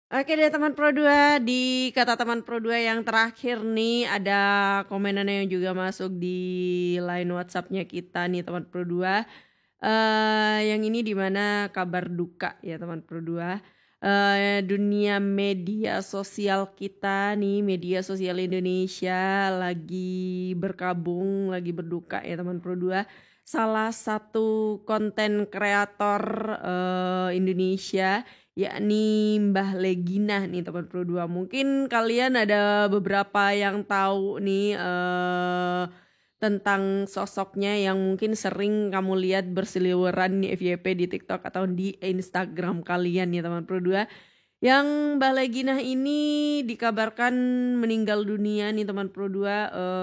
Oke deh teman Pro 2, di kata teman Pro 2 yang terakhir nih ada komenannya yang juga masuk di line WhatsApp-nya kita nih teman Pro 2. Yang ini di mana kabar duka ya teman Pro 2. Dunia media sosial kita nih, media sosial Indonesia lagi berkabung, lagi berduka ya teman Pro 2. Salah satu konten kreator Indonesia yakni Mbah Leginah nih teman Pro 2. Mungkin kalian ada beberapa yang tahu nih tentang sosoknya yang mungkin sering kamu lihat berseliweran di FYP di TikTok atau di Instagram kalian ya teman Pro 2. Yang Mbah Leginah ini dikabarkan meninggal dunia nih teman Pro 2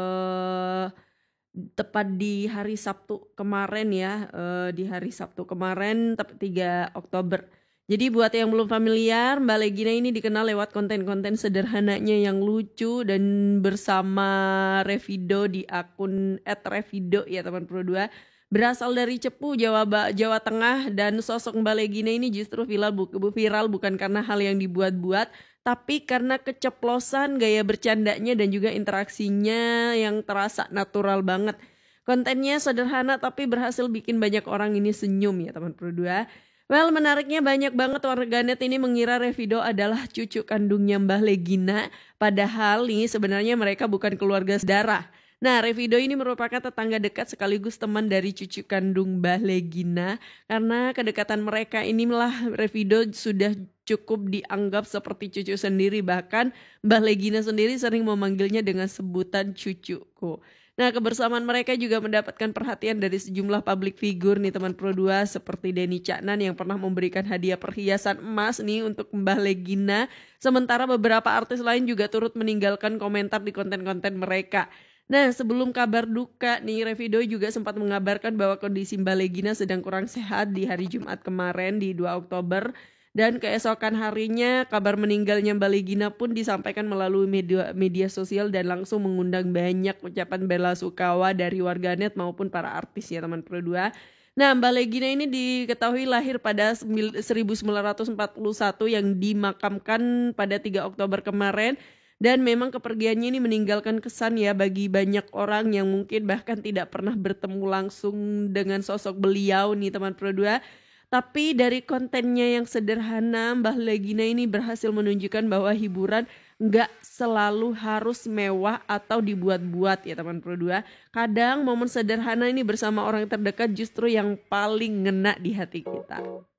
tepat di hari Sabtu kemarin ya, di hari Sabtu kemarin 3 Oktober. Jadi buat yang belum familiar, Mbak Legina ini dikenal lewat konten-konten sederhananya yang lucu dan bersama Revido di akun @revido ya teman Pro 2. Berasal dari Cepu, Jawa Tengah, dan sosok Mbak Legina ini justru viral bukan karena hal yang dibuat-buat, tapi karena keceplosan gaya bercandanya dan juga interaksinya yang terasa natural banget. Kontennya sederhana tapi berhasil bikin banyak orang ini senyum ya teman Pro 2. Well, menariknya banyak banget warganet ini mengira Revido adalah cucu kandungnya Mbah Legina, padahal nih sebenarnya mereka bukan keluarga sedarah. Nah, Revido ini merupakan tetangga dekat sekaligus teman dari cucu kandung Mbah Legina. Karena kedekatan mereka inilah Revido sudah cukup dianggap seperti cucu sendiri. Bahkan Mbah Legina sendiri sering memanggilnya dengan sebutan cucuku. Nah, kebersamaan mereka juga mendapatkan perhatian dari sejumlah public figure nih teman Pro 2 seperti Denny Caknan yang pernah memberikan hadiah perhiasan emas nih untuk Mbah Legina. Sementara beberapa artis lain juga turut meninggalkan komentar di konten-konten mereka. Nah, sebelum kabar duka nih, Revido juga sempat mengabarkan bahwa kondisi Mbah Legina sedang kurang sehat di hari Jumat kemarin di 2 Oktober. Dan keesokan harinya kabar meninggalnya Mbak Legina pun disampaikan melalui media sosial dan langsung mengundang banyak ucapan bela sungkawa dari warganet maupun para artis ya teman Pro 2. Nah, Mbak Legina ini diketahui lahir pada 1941 yang dimakamkan pada 3 Oktober kemarin. Dan memang kepergiannya ini meninggalkan kesan ya bagi banyak orang yang mungkin bahkan tidak pernah bertemu langsung dengan sosok beliau nih teman Pro 2. Tapi dari kontennya yang sederhana, Mbah Legina ini berhasil menunjukkan bahwa hiburan nggak selalu harus mewah atau dibuat-buat ya teman Pro 2. Kadang momen sederhana ini bersama orang terdekat justru yang paling ngena di hati kita.